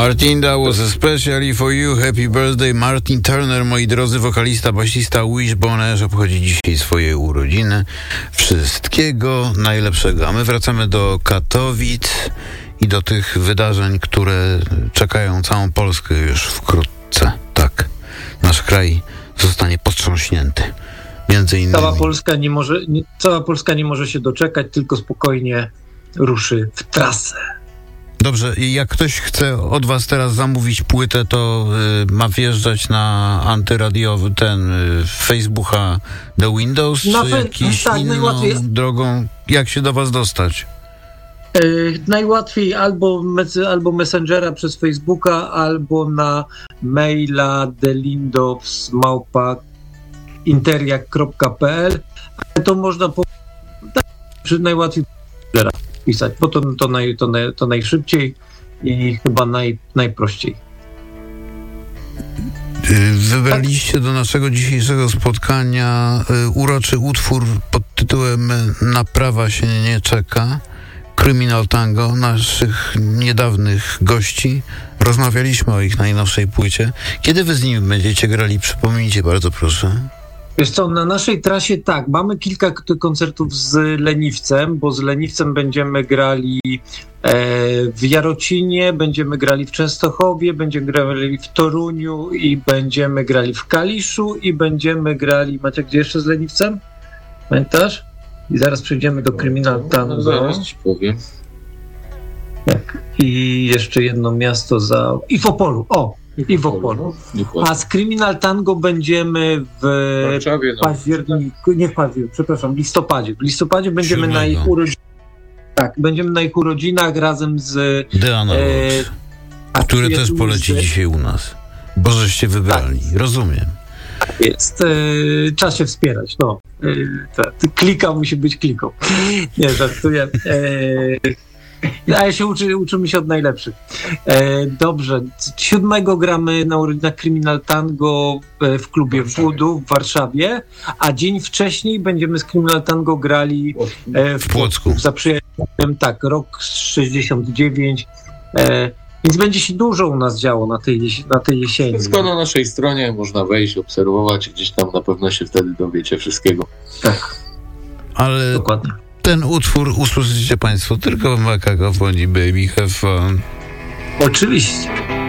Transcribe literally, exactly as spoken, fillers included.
Martin, that was especially for you. Happy birthday, Martin Turner, moi drodzy, wokalista, basista Wishbone, że obchodzi dzisiaj swoje urodziny. Wszystkiego najlepszego. A my wracamy do Katowic i do tych wydarzeń, które czekają całą Polskę już wkrótce. Tak, nasz kraj zostanie potrząśnięty. Między innymi. Cała Polska nie może, nie, cała Polska nie może się doczekać, tylko spokojnie ruszy w trasę. Dobrze, i jak ktoś chce od was teraz zamówić płytę, to y, ma wjeżdżać na antyradiowy ten y, Facebooka The Windows, na czy fe- jakąś tak, inną najłatwiej. drogą? Jak się do was dostać? Yy, najłatwiej albo, mes- albo Messengera przez Facebooka, albo na maila delindows małpa interiak kropka p l. Ale to można po... tak, najłatwiej pisać, bo to, to, naj, to, naj, to najszybciej i chyba naj, najprościej. Wybraliście do naszego dzisiejszego spotkania uroczy utwór pod tytułem Naprawa się nie czeka. Criminal Tango, naszych niedawnych gości. Rozmawialiśmy o ich najnowszej płycie. Kiedy wy z nimi będziecie grali? Przypomnijcie bardzo, proszę. Wiesz co, na naszej trasie tak, mamy kilka k- koncertów z Leniwcem, bo z Leniwcem będziemy grali e, w Jarocinie, będziemy grali w Częstochowie, będziemy grali w Toruniu i będziemy grali w Kaliszu i będziemy grali, Macie gdzie jeszcze z Leniwcem? Pamiętasz? I zaraz przejdziemy do Criminal Tango. No, zaraz ci powiem. Tak. I jeszcze jedno miasto za... I w Opolu, o! I w Opolu. A z Criminal Tango będziemy w Warszawie, no. październiku, nie w październiku, przepraszam, w listopadzie. W listopadzie będziemy Siódmego. na ich urodzinach. Tak, będziemy na ich urodzinach razem z... The Analogs, e, który jest też poleci z, dzisiaj u nas. Bo żeście wybrali, tak. Rozumiem. Jest. E, czas się wspierać, no. E, ta, klika musi być kliką. Nie, żartuję. E, A ja się uczy, uczymy się od najlepszych. E, dobrze. Siódmego gramy na urodzinach Criminal Tango w klubie Voodoo w Warszawie, a dzień wcześniej będziemy z Criminal Tango grali e, w, w Płocku. Za przyjaciółem, tak, rok sześćdziesiąt dziewięć. E, więc będzie się dużo u nas działo na tej, na tej jesieni. Wszystko na naszej stronie, można wejść, obserwować, gdzieś tam na pewno się wtedy dowiecie wszystkiego. Tak. Ale dokładnie. Ten utwór usłyszycie państwo tylko w Makakofonii Baby Have Fun. Oczywiście.